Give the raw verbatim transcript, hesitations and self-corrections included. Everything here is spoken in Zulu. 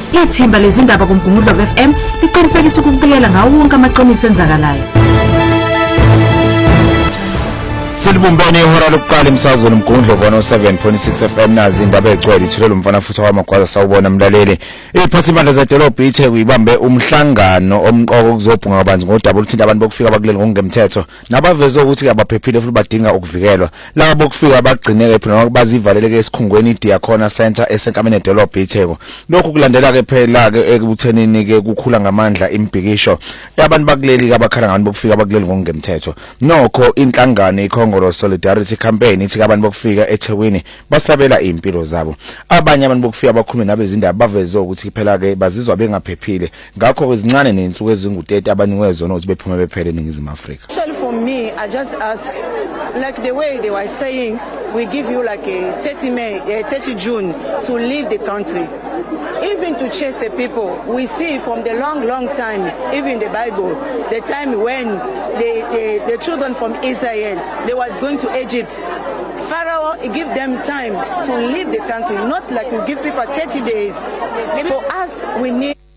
Ithimba lezindaba kuMgungundlo F M liqinisekisa ukubikela ngawo wonke amaqiniso enzakalayo. Silibumbene ihora lokuqala emsazweni uMgungundlo one oh seven point six F M nazi indaba egcwele ithulelo umfana futhi wamagwaza sawubona mlaleli. Iphathimandla zeDolobha iTheku ibambe umhlangano omqoko kuzobhunga kabanzi ngodaba oluthinta abantu bokufika abakuleli ngokungemthetho nabaveze ukuthi abaphephile futhi badinga ukuvikelwa. Labo bokufika bagcineke phela bazivaleleke esikhungweni iDiacona Center esenkameni eDolobha iTheku. Lokhu kulandela ke phela ke ekubuthenini ke kukhula ngamandla imbhikisho yabantu bakuleli abakhala ngabantu bokufika abakuleli ngokungemthetho. Nokho inhlangano iKhongolo Solidarity Campaign ithi abantu bokufika eThekwini basabela impilo zabo. Abanye abantu bokufika abakhuluma nabezindaba baveze ukuthi phela ke bazizwa bengaphephile ngakho kwezincane nensuku ezingu thirty abaniwe zona ukuthi bephume bephele eNingizimu Afrika. Actually for me, I just ask, like the way they were saying, we give you like a thirty May, uh, thirty June to leave the country. Even to chase the people, we see from the long, long time, even in the Bible, the time when the, the, the children from Israel, they was going to Egypt. Pharaoh give them time to leave the country, not like we give people thirty days. For us, we need